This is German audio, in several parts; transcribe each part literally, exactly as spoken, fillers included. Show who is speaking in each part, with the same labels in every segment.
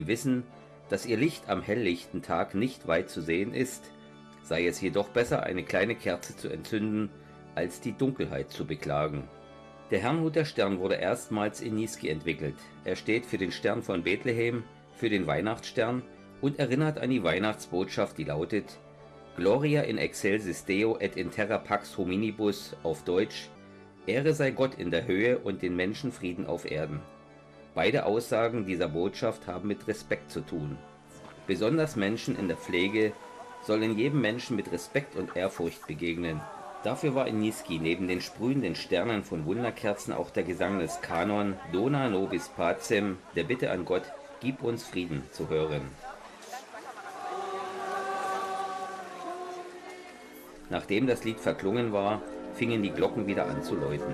Speaker 1: wissen, dass ihr Licht am helllichten Tag nicht weit zu sehen ist, sei es jedoch besser, eine kleine Kerze zu entzünden, als die Dunkelheit zu beklagen. Der Herrnhuter Stern wurde erstmals in Niesky entwickelt. Er steht für den Stern von Bethlehem, für den Weihnachtsstern und erinnert an die Weihnachtsbotschaft, die lautet: Gloria in excelsis Deo et in terra pax hominibus, auf Deutsch: Ehre sei Gott in der Höhe und den Menschen Frieden auf Erden. Beide Aussagen dieser Botschaft haben mit Respekt zu tun. Besonders Menschen in der Pflege sollen jedem Menschen mit Respekt und Ehrfurcht begegnen. Dafür war in Niesky neben den sprühenden Sternen von Wunderkerzen auch der Gesang des Kanon Dona nobis pacem, der Bitte an Gott, gib uns Frieden, zu hören. Nachdem das Lied verklungen war, fingen die Glocken wieder an zu läuten.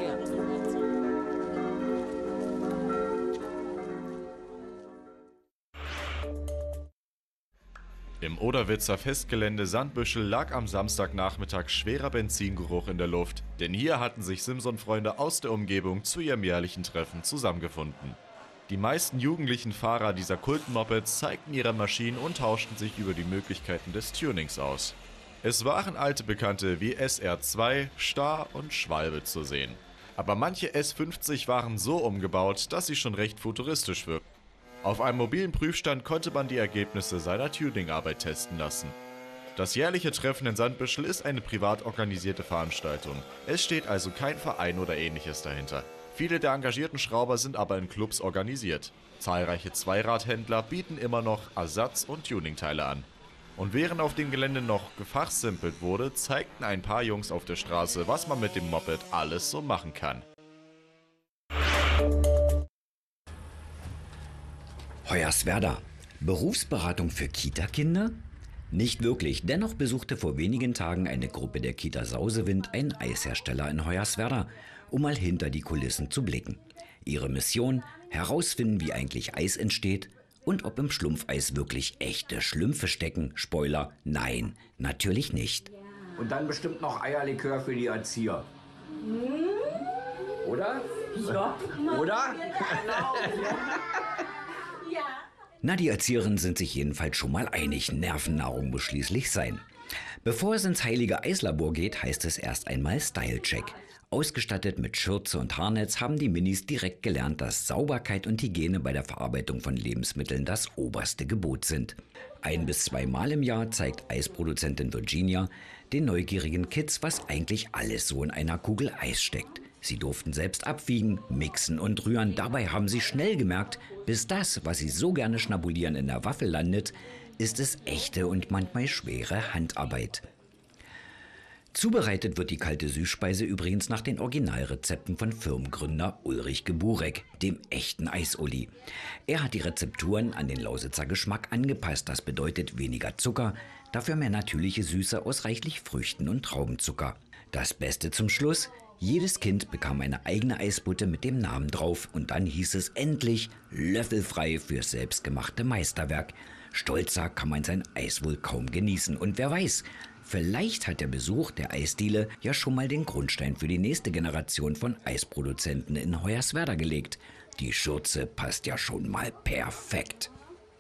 Speaker 2: Im Oderwitzer Festgelände Sandbüschel lag am Samstagnachmittag schwerer Benzingeruch in der Luft, denn hier hatten sich Simson-Freunde aus der Umgebung zu ihrem jährlichen Treffen zusammengefunden. Die meisten jugendlichen Fahrer dieser Kultmopeds zeigten ihre Maschinen und tauschten sich über die Möglichkeiten des Tunings aus. Es waren alte Bekannte wie S R zwei, Star und Schwalbe zu sehen. Aber manche S fünfzig waren so umgebaut, dass sie schon recht futuristisch wirkten. Auf einem mobilen Prüfstand konnte man die Ergebnisse seiner Tuningarbeit testen lassen. Das jährliche Treffen in Sandbüschel ist eine privat organisierte Veranstaltung. Es steht also kein Verein oder ähnliches dahinter. Viele der engagierten Schrauber sind aber in Clubs organisiert. Zahlreiche Zweiradhändler bieten immer noch Ersatz- und Tuningteile an. Und während auf dem Gelände noch gefachsimpelt wurde, zeigten ein paar Jungs auf der Straße, was man mit dem Moped alles so machen kann.
Speaker 3: Hoyerswerda. Berufsberatung für Kita-Kinder? Nicht wirklich, dennoch besuchte vor wenigen Tagen eine Gruppe der Kita Sausewind einen Eishersteller in Hoyerswerda, um mal hinter die Kulissen zu blicken. Ihre Mission: herausfinden, wie eigentlich Eis entsteht und ob im Schlumpfeis wirklich echte Schlümpfe stecken. Spoiler: nein, natürlich nicht.
Speaker 4: Und dann bestimmt noch Eierlikör für die Erzieher. Oder?
Speaker 5: Ja.
Speaker 4: Oder?
Speaker 3: Na, die Erzieherinnen sind sich jedenfalls schon mal einig, Nervennahrung muss schließlich sein. Bevor es ins heilige Eislabor geht, heißt es erst einmal Style-Check. Ausgestattet mit Schürze und Haarnetz haben die Minis direkt gelernt, dass Sauberkeit und Hygiene bei der Verarbeitung von Lebensmitteln das oberste Gebot sind. Ein- bis zweimal im Jahr zeigt Eisproduzentin Virginia den neugierigen Kids, was eigentlich alles so in einer Kugel Eis steckt. Sie durften selbst abwiegen, mixen und rühren. Dabei haben sie schnell gemerkt, bis das, was sie so gerne schnabulieren, in der Waffel landet, ist es echte und manchmal schwere Handarbeit. Zubereitet wird die kalte Süßspeise übrigens nach den Originalrezepten von Firmengründer Ulrich Geburek, dem echten Eisuli. Er hat die Rezepturen an den Lausitzer Geschmack angepasst. Das bedeutet weniger Zucker, dafür mehr natürliche Süße aus reichlich Früchten und Traubenzucker. Das Beste zum Schluss: jedes Kind bekam eine eigene Eisbutte mit dem Namen drauf und dann hieß es endlich löffelfrei fürs selbstgemachte Meisterwerk. Stolzer kann man sein Eis wohl kaum genießen. Und wer weiß, vielleicht hat der Besuch der Eisdiele ja schon mal den Grundstein für die nächste Generation von Eisproduzenten in Hoyerswerda gelegt. Die Schürze passt ja schon mal perfekt.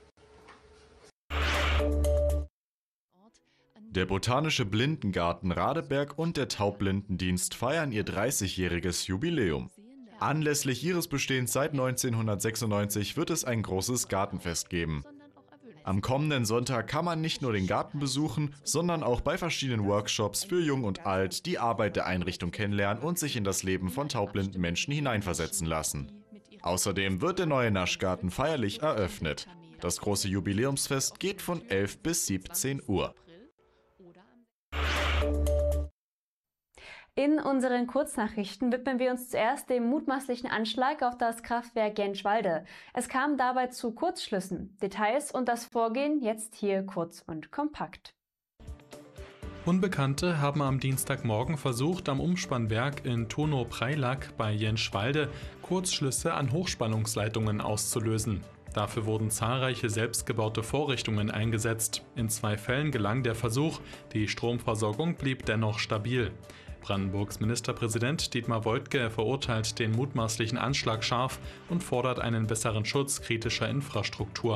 Speaker 2: Der Botanische Blindengarten Radeberg und der Taubblindendienst feiern ihr dreißigjähriges Jubiläum. Anlässlich ihres Bestehens seit neunzehnhundertsechsundneunzig wird es ein großes Gartenfest geben. Am kommenden Sonntag kann man nicht nur den Garten besuchen, sondern auch bei verschiedenen Workshops für Jung und Alt die Arbeit der Einrichtung kennenlernen und sich in das Leben von taubblinden Menschen hineinversetzen lassen. Außerdem wird der neue Naschgarten feierlich eröffnet. Das große Jubiläumsfest geht von elf bis siebzehn Uhr.
Speaker 5: In unseren Kurznachrichten widmen wir uns zuerst dem mutmaßlichen Anschlag auf das Kraftwerk Jenschwalde. Es kam dabei zu Kurzschlüssen. Details und das Vorgehen jetzt hier kurz und kompakt.
Speaker 6: Unbekannte haben am Dienstagmorgen versucht, am Umspannwerk in Tono-Preilack bei Jenschwalde Kurzschlüsse an Hochspannungsleitungen auszulösen. Dafür wurden zahlreiche selbstgebaute Vorrichtungen eingesetzt. In zwei Fällen gelang der Versuch, die Stromversorgung blieb dennoch stabil. Brandenburgs Ministerpräsident Dietmar Woidke verurteilt den mutmaßlichen Anschlag scharf und fordert einen besseren Schutz kritischer Infrastruktur.